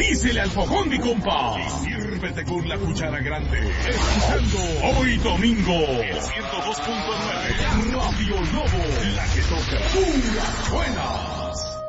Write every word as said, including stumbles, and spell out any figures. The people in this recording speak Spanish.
dísele al fogón, mi compa. Y sírvete con la cuchara grande. Escuchando hoy domingo, el ciento dos punto nueve, Radio Lobo, la que toca puras buenas.